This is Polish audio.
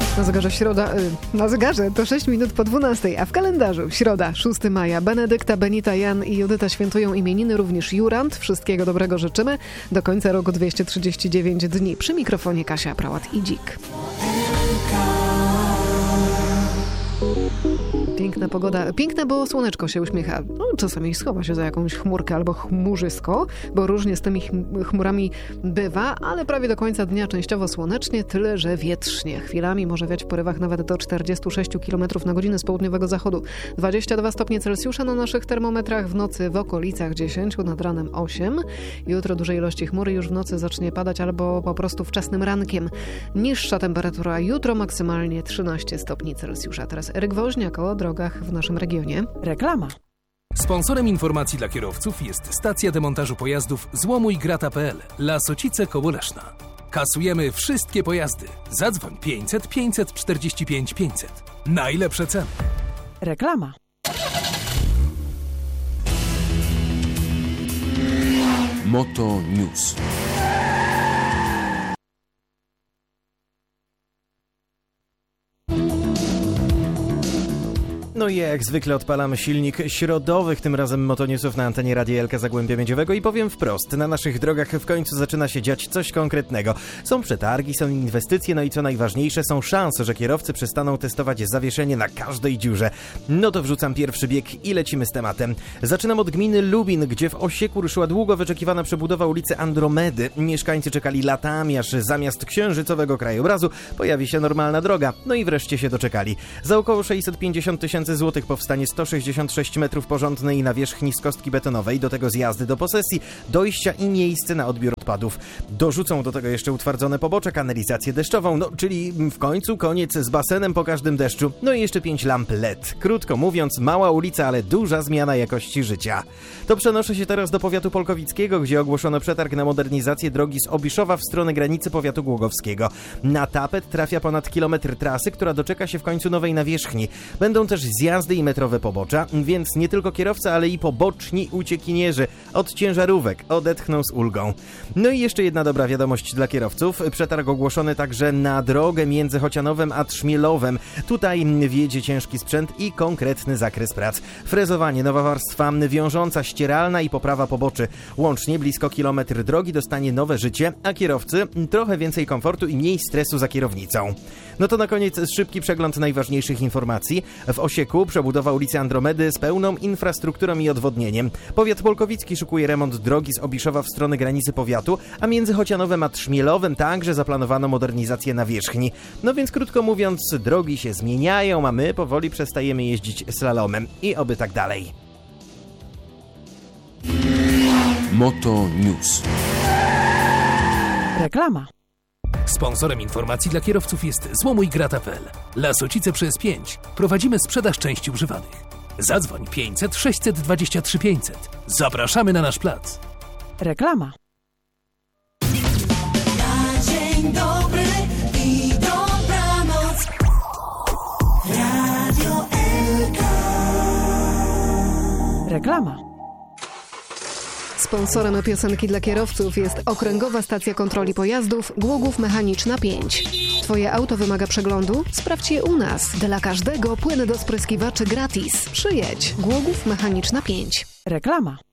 Na zegarze to 6 minut po 12, a w kalendarzu środa, 6 maja. Benedykta, Benita, Jan i Judyta świętują imieniny, również Jurand. Wszystkiego dobrego życzymy. Do końca roku 239 dni. Przy mikrofonie Kasia Prałat i Dzik. Piękna pogoda. Piękna, bo słoneczko się uśmiecha. Czasami schowa się za jakąś chmurkę albo chmurzysko, bo różnie z tymi chmurami bywa, ale prawie do końca dnia częściowo słonecznie, tyle że wietrznie. Chwilami może wiać w porywach nawet do 46 km na godzinę z południowego zachodu. 22 stopnie Celsjusza na naszych termometrach, w nocy w okolicach 10, nad ranem 8. Jutro dużej ilości chmury już w nocy zacznie padać albo po prostu wczesnym rankiem. Niższa temperatura jutro, maksymalnie 13 stopni Celsjusza. Teraz Eryk Woźniak o drogach w naszym regionie. Reklama. Sponsorem informacji dla kierowców jest stacja demontażu pojazdów złomujgrata.pl. Lasocice koło Leszna. Kasujemy wszystkie pojazdy. Zadzwoń 500 545 500. Najlepsze ceny. Reklama. Moto News. No i jak zwykle odpalamy silnik środowych, tym razem Motoniusów na antenie Radia Elka Zagłębia Miedziowego i powiem wprost, na naszych drogach w końcu zaczyna się dziać coś konkretnego. Są przetargi, są inwestycje, no i co najważniejsze, są szanse, że kierowcy przestaną testować zawieszenie na każdej dziurze. No to wrzucam pierwszy bieg i lecimy z tematem. Zaczynam od gminy Lubin, gdzie w Osieku ruszyła długo wyczekiwana przebudowa ulicy Andromedy. Mieszkańcy czekali latami, aż zamiast księżycowego krajobrazu pojawi się normalna droga. No i wreszcie się doczekali. Za około 650 000 złotych powstanie 166 metrów porządnej nawierzchni z kostki betonowej, do tego zjazdy do posesji, dojścia i miejsce na odbiór odpadów. Dorzucą do tego jeszcze utwardzone pobocze, kanalizację deszczową, no czyli w końcu koniec z basenem po każdym deszczu. No i jeszcze 5 lamp LED. Krótko mówiąc, mała ulica, ale duża zmiana jakości życia. To przenoszę się teraz do powiatu polkowickiego, gdzie ogłoszono przetarg na modernizację drogi z Obiszowa w stronę granicy powiatu głogowskiego. Na tapet trafia ponad kilometr trasy, która doczeka się w końcu nowej nawierzchni. Będą też zjazdy i metrowe pobocza, więc nie tylko kierowca, ale i poboczni uciekinierzy od ciężarówek odetchną z ulgą. No i jeszcze jedna dobra wiadomość dla kierowców. Przetarg ogłoszony także na drogę między Chocianowem a Trzmielowem. Tutaj wjedzie ciężki sprzęt i konkretny zakres prac. Frezowanie, nowa warstwa wiążąca, ścieralna i poprawa poboczy. Łącznie blisko kilometr drogi dostanie nowe życie, a kierowcy trochę więcej komfortu i mniej stresu za kierownicą. No to na koniec szybki przegląd najważniejszych informacji. W Osieku przebudowa ulicy Andromedy z pełną infrastrukturą i odwodnieniem. Powiat polkowicki szykuje remont drogi z Obiszowa w stronę granicy powiatu, a między Chocianowem a Trzmielowem także zaplanowano modernizację nawierzchni. No więc krótko mówiąc, drogi się zmieniają, a my powoli przestajemy jeździć slalomem. I oby tak dalej. Moto News. Reklama. Sponsorem informacji dla kierowców jest złomujgrata.pl. Lasocice przez 5. Prowadzimy sprzedaż części używanych. Zadzwoń 500 623 500. Zapraszamy na nasz plac. Reklama. Dzień dobry i dobranoc. Radio Elka. Reklama. Sponsorem piosenki dla kierowców jest Okręgowa Stacja Kontroli Pojazdów Głogów Mechaniczna 5. Twoje auto wymaga przeglądu? Sprawdź je u nas. Dla każdego płyn do spryskiwaczy gratis. Przyjedź. Głogów Mechaniczna 5. Reklama.